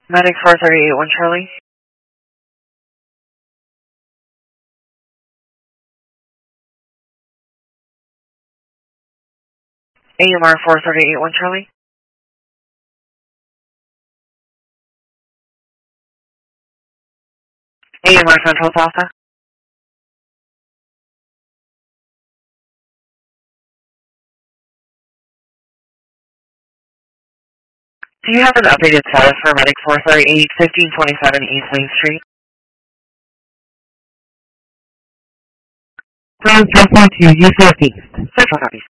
Medic 4381 Charlie. AMR 4381 Charlie. AMR Central Alpha. Do you have an updated status for Medic 438 1527 East Main Street? Ground Alpha to you southeast. Central Southeast.